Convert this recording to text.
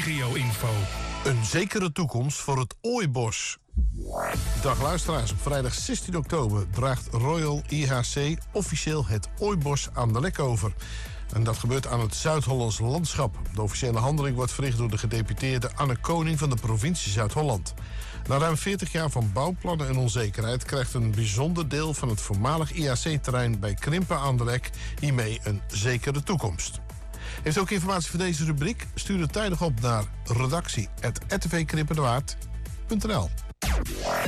regio-info. Een zekere toekomst voor het Ooibos. Dag luisteraars, op vrijdag 16 oktober draagt Royal IHC officieel het Ooibos aan de Lek over. En dat gebeurt aan het Zuid-Hollands landschap. De officiële handeling wordt verricht door de gedeputeerde Anne Koning van de provincie Zuid-Holland. Na ruim 40 jaar van bouwplannen en onzekerheid krijgt een bijzonder deel van het voormalig IHC-terrein bij Krimpen aan de Lek hiermee een zekere toekomst. Heeft u ook informatie voor deze rubriek? Stuur het tijdig op naar redactie@rtvkrimpendewaard.nl.